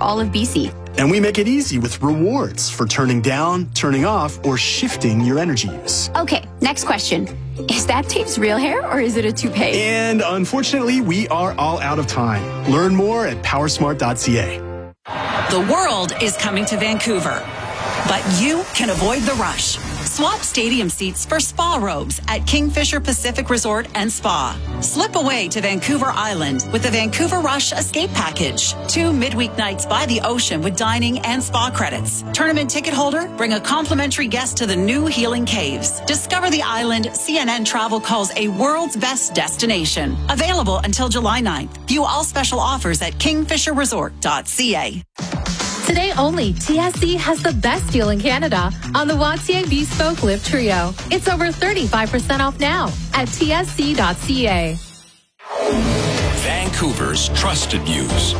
all of BC. And we make it easy with rewards for turning down, turning off, or shifting your energy use. Okay, next question. Is that Dave's real hair or is it a toupee? And unfortunately, we are all out of time. Learn more at powersmart.ca. The world is coming to Vancouver, but you can avoid the rush. Swap stadium seats for spa robes at Kingfisher Pacific Resort and Spa. Slip away to Vancouver Island with the Vancouver Rush Escape Package. 2 midweek nights by the ocean with dining and spa credits. Tournament ticket holder, bring a complimentary guest to the new Healing Caves. Discover the island CNN Travel calls a world's best destination. Available until July 9th. View all special offers at kingfisherresort.ca. Today only, TSC has the best deal in Canada on the Wattier Bespoke Lift Trio. It's over 35% off now at tsc.ca. Vancouver's trusted news.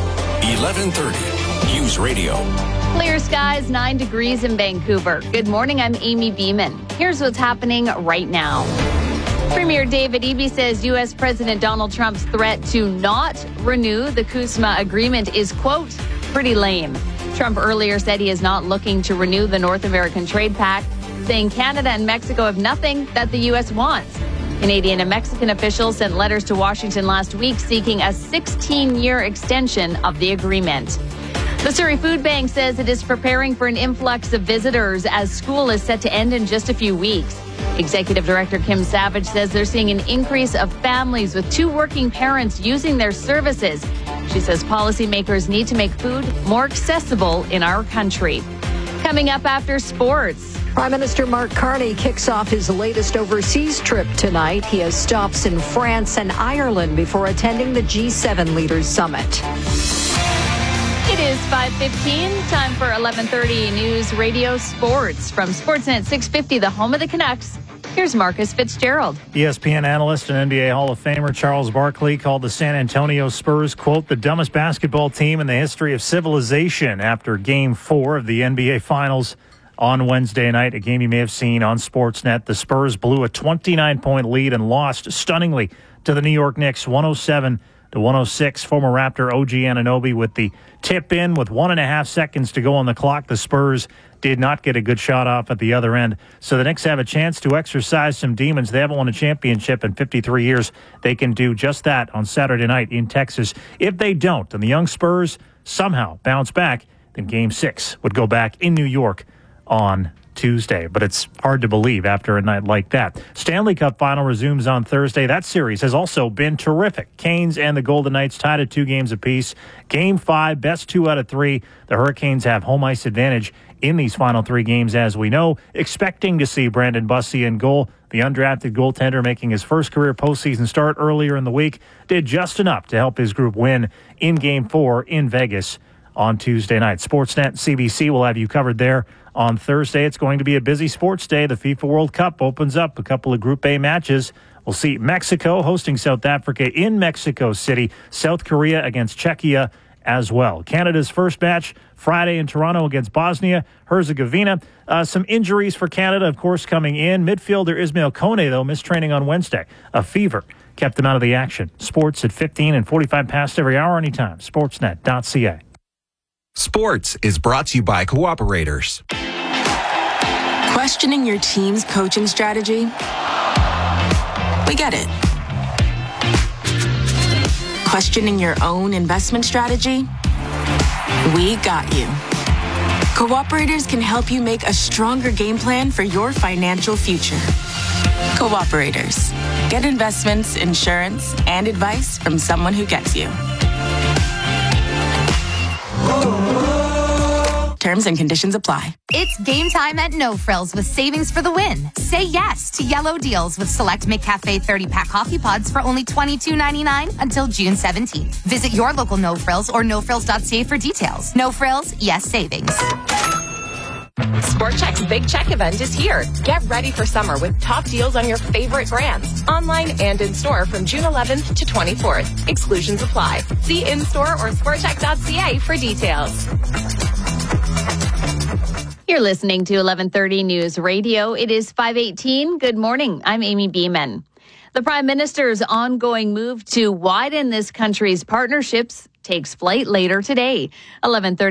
1130 News Radio. Clear skies, 9 degrees in Vancouver. Good morning, I'm Amy Beeman. Here's what's happening right now. Premier David Eby says U.S. President Donald Trump's threat to not renew the CUSMA agreement is, quote, pretty lame. Trump earlier said he is not looking to renew the North American Trade Pact, saying Canada and Mexico have nothing that the U.S. wants. Canadian and Mexican officials sent letters to Washington last week seeking a 16-year extension of the agreement. The Surrey Food Bank says it is preparing for an influx of visitors as school is set to end in just a few weeks. Executive Director Kim Savage says they're seeing an increase of families with 2 working parents using their services. She says policymakers need to make food more accessible in our country. Coming up after sports. Prime Minister Mark Carney kicks off his latest overseas trip tonight. He has stops in France and Ireland before attending the G7 Leaders Summit. It is 5:15, time for 11:30 News Radio Sports. From Sportsnet 650, the home of the Canucks, here's Marcus Fitzgerald. ESPN analyst and NBA Hall of Famer Charles Barkley called the San Antonio Spurs, quote, the dumbest basketball team in the history of civilization after Game 4 of the NBA Finals on Wednesday night, a game you may have seen on Sportsnet. The Spurs blew a 29-point lead and lost stunningly to the New York Knicks, 107-106. Former Raptor OG Anunoby with the tip in with 1.5 seconds to go on the clock. The Spurs did not get a good shot off at the other end. So the Knicks have a chance to exercise some demons. They haven't won a championship in 53 years. They can do just that on Saturday night in Texas. If they don't, and the young Spurs somehow bounce back, then Game 6 would go back in New York on Tuesday. But it's hard to believe after a night like that. Stanley Cup final resumes on Thursday. That series has also been terrific. Canes and the Golden Knights tied at 2 games apiece. Game 5, best 2 out of 3. The Hurricanes have home ice advantage in these final 3 games, as we know. Expecting to see Brandon Bussi in goal. The undrafted goaltender making his first career postseason start earlier in the week did just enough to help his group win in Game 4 in Vegas on Tuesday night. Sportsnet CBC will have you covered there on Thursday. It's going to be a busy sports day. The FIFA World Cup opens up a couple of Group A matches. We'll see Mexico hosting South Africa in Mexico City, South Korea against Czechia as well. Canada's first match Friday in Toronto against Bosnia-Herzegovina. Some injuries for Canada, of course, coming in. Midfielder Ismail Kone, though, missed training on Wednesday. A fever kept him out of the action. Sports at 15 and 45 past every hour anytime. Sportsnet.ca. Sports is brought to you by Cooperators. Questioning your team's coaching strategy? We get it. Questioning your own investment strategy? We got you. Cooperators can help you make a stronger game plan for your financial future. Cooperators. Get investments, insurance, and advice from someone who gets you. Terms and conditions apply. It's game time at No Frills with savings for the win. Say yes to yellow deals with select McCafe 30-pack coffee pods for only $22.99 until June 17th. Visit your local No Frills or nofrills.ca for details. No Frills, yes savings. Sport Chek's Big Check event is here. Get ready for summer with top deals on your favorite brands, online and in-store from June 11th to 24th. Exclusions apply. See in-store or sportchek.ca for details. You're listening to 1130 News Radio. It is 5:18. Good morning. I'm Amy Beeman. The Prime Minister's ongoing move to widen this country's partnerships takes flight later today. 11:30.